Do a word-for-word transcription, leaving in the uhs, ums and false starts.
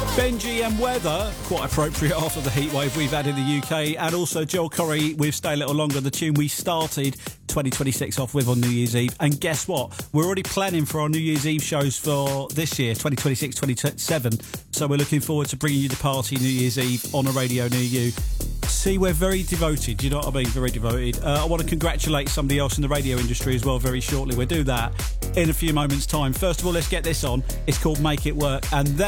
Benji and Weather, quite appropriate after the heatwave we've had in the U K, and also Joel Corry with Stay a Little Longer, the tune we started twenty twenty-six off with on New Year's Eve. And guess what? We're already planning for our New Year's Eve shows for this year, twenty twenty-six twenty-seven. So we're looking forward to bringing you the party New Year's Eve on a radio near you. See, we're very devoted, you know what I mean? Very devoted. Uh, I want to congratulate somebody else in the radio industry as well very shortly. We'll do that in a few moments' time. First of all, let's get this on. It's called Make It Work. And then